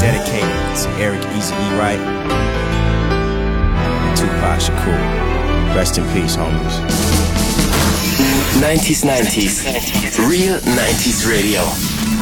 dedicated to Eric Eazy-E Wright and Tupac Shakur. Rest in peace, homies. 90s, Real 90s Radio.